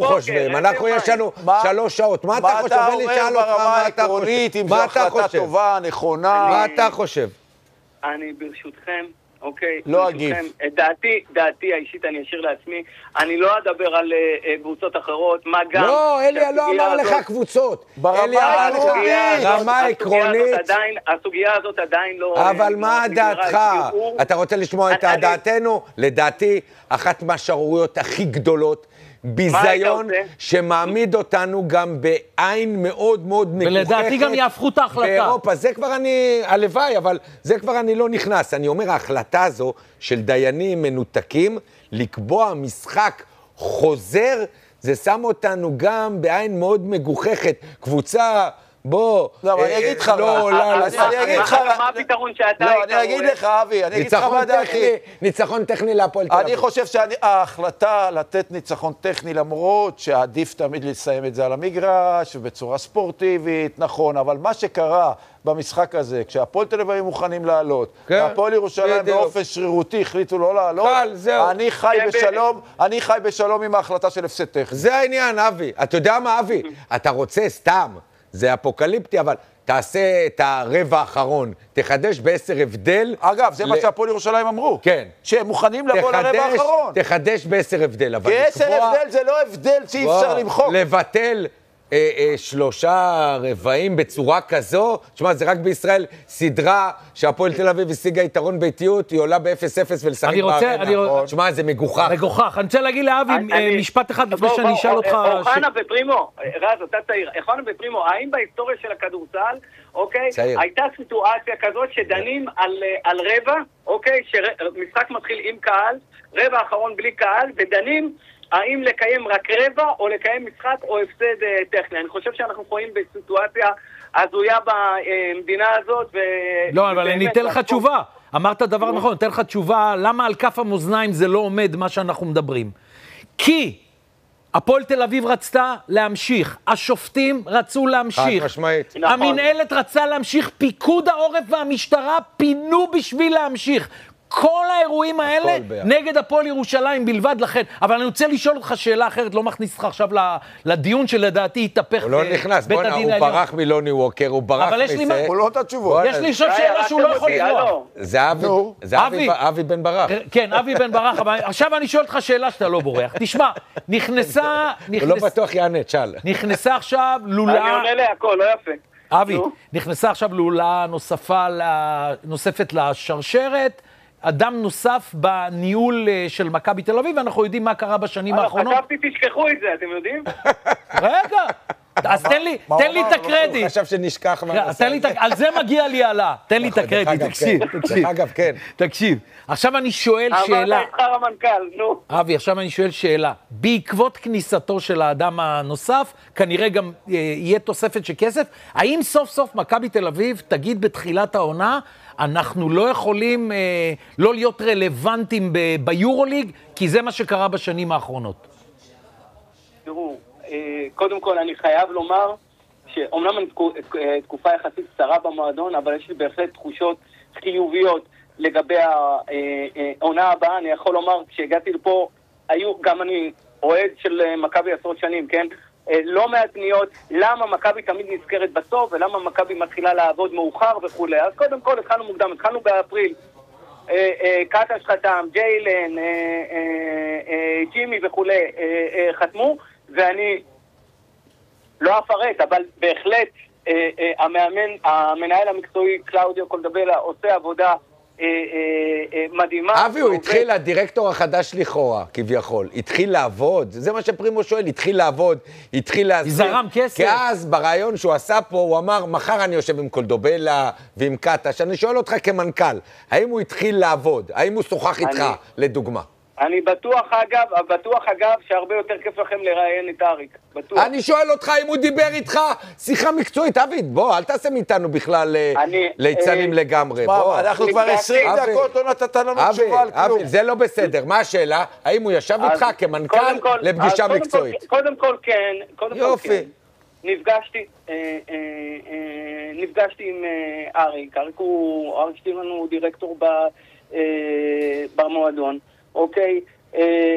חושבים? אנחנו יש לנו 3 שעות. מה אתה חושב? מה אתה אומר ברמה העקרונית, אם זו החלטה טובה, נכונה? מה אתה חושב? אני ברשותכם, אוקיי, לא אגיב. דעתי האישית אני אשאיר לעצמי, אני לא אדבר על קבוצות אחרות, מה גם... לא, אלי לא אמר לך קבוצות. אלי אמר לך רמה עקרונית. הסוגיה הזאת עדיין לא... אבל מה דעתך? אתה רוצה לשמוע את דעתנו? לדעתי, אחת מהשערוריות הכי גדולות, ביזיון שמעמיד אותנו גם בעין מאוד מאוד מגוחכת. ולדעתי גם יהפכו את ההחלטה. באירופה, זה כבר אני, הלוואי, אבל זה כבר אני לא נכנס. אני אומר, ההחלטה הזו של דיינים מנותקים, לקבוע משחק חוזר, זה שם אותנו גם בעין מאוד מגוחכת. קבוצה, בוא, אני אגיד לך, מה הפתרון שאתה... לא, אני אגיד לך, אבי, אני אגיד לך מה דעתי. ניצחון טכני להפועל תל אביב. אני חושב שההחלטה לתת ניצחון טכני, למרות שעדיף תמיד לסיים את זה על המגרש, ובצורה ספורטיבית, נכון, אבל מה שקרה במשחק הזה, כשהפועל תל אביב מוכנים לעלות, והפועל ירושלים באופן שרירותי החליטו לא לעלות, אני חי בשלום עם ההחלטה של הפסד טכני. זה העניין, אבי. אתה יודע מה, אבי? אתה רוצה סתם. זה אפוקליפטי, אבל תעשה את הרבע האחרון, תחדש ב10 הבדל. אגב, זה מה שהפועל ירושלים אמרו. כן. שהם מוכנים לבוא לרבע האחרון. תחדש ב10 הבדל, אבל כי 10 הבדל זה לא הבדל שאי אפשר למחוק. לבטל 3 רבעים בצורה כזו, תשמע, זה רק בישראל סדרה שהפועל תל אביב השיגה יתרון ביתיות, היא עולה ב-0-0 ולשחק בארנה. תשמע, זה מגוחך. מגוחך. אני רוצה להגיד לאבי משפט אחד לפני שאני אשאל אותך... אוחנה ופרימו, רז, אתה צעיר, אוחנה ופרימו, האם בהיסטוריה של הכדורסל, אוקיי, הייתה סיטואציה כזאת שדנים על רבע, אוקיי, שמשחק מתחיל עם קהל, רבע האחרון בלי קהל, ודנים האם לקיים רק רבע, או לקיים משחק, או הפסד טכני. אני חושב שאנחנו חיים בסיטואציה הזויה במדינה הזאת, לא, אבל אני אתן לך תשובה. אמרת דבר נכון, אתן לך תשובה, למה על כף המאזניים זה לא עומד מה שאנחנו מדברים. כי הפועל תל אביב רצתה להמשיך, השופטים רצו להמשיך, המנהלת רצה להמשיך, פיקוד העורף והמשטרה פינו בשביל להמשיך. כל האירועים האלה נגד הפועל ירושלים בלבד, לכן. אבל אני רוצה לשאול אותך שאלה אחרת, לא מכניס אותך עכשיו לדיון שלדעתי יתהפך הוא לא נכנס, בוא הוא ברח מלוני ווקר, הוא ברח מזה. הוא לא את התשובות. יש לי לשאול שאלה שהוא לא יכול לברוח. זה אבי בן ברח. כן, אבי בן ברח, אבל עכשיו אני שואל אותך שאלה שאתה לא בורח. תשמע, נכנסה... הוא לא בטוח יענה, תשאל. נכנסה עכשיו לולה... אני עונה להכל, לא יפה. אבי, נכנסה עכשיו לולה נוספת לשרשרת, אדם נוסף בניהול של מכבי תל אביב, ואנחנו יודעים מה קרה בשנים האחרונות. חשבתי תשכחו את זה, אתם יודעים? רגע, אז תן לי את הקרדיט. הוא חשב שנשכח מהנושא. על זה מגיע לי עלה. תן לי את הקרדיט, תקשיב. אגב, כן. תקשיב, עכשיו אני שואל שאלה. אמרת את שכר המנכ"ל, נו. אבי, עכשיו אני שואל שאלה. בעקבות כניסתו של האדם הנוסף, כנראה גם יהיה תוספת של כסף, האם סוף סוף מכבי תל אביב תגיד בתחילת העונה, אנחנו לא יכולים לא להיות רלוונטיים ביורוליג, כי זה מה שקרה בשנים האחרונות. תראו, קודם כל אני חייב לומר שאומנם אני תקופה יחסית קצרה במועדון, אבל יש לי בהחלט תחושות חיוביות לגבי העונה הבאה. אני יכול לומר, כשהגעתי לפה, היו גם אני אוהד של מכבי עשרות שנים, כן? לא מעט פניות, למה מכבי תמיד נזכרת בסוף, ולמה מכבי מתחילה לעבוד מאוחר וכו'. אז קודם כל התחלנו מוקדם, התחלנו באפריל. קטש חתם, ג'יילן, ג'ימי וכו' חתמו, ואני לא אפרט, אבל בהחלט המנהל המקצועי קלאודיו קולדבלה עושה עבודה מדהימה. אבי, הוא התחיל, הדירקטור החדש לכאורה, כביכול, התחיל לעבוד, זה מה שפרימו שואל, התחיל לעבוד, התחיל להסביר. זרם כסף. כי אז ברעיון שהוא עשה פה, הוא אמר, מחר אני יושב עם קולדבלה ועם קטש, אני שואל אותך כמנכ"ל, האם הוא התחיל לעבוד, האם הוא שוחח איתך, לדוגמה? אני בטוח אגב שהרבה יותר כיף לכם לראיין את אריק, בטוח. אני שואל אותך אם הוא דיבר איתך שיחה מקצועית, אבי, בוא, אל תעשה מאיתנו בכלל ליצנים לגמרי, בוא. אנחנו כבר 20 דקות, לא נתת לנו תשובה על כלום. אבי, זה לא בסדר, מה השאלה? האם הוא ישב איתך כמנכ"ל לפגישה מקצועית? קודם כל כן. יופי. נפגשתי עם אריק שטירמן הוא דירקטור במועדון, אוקיי,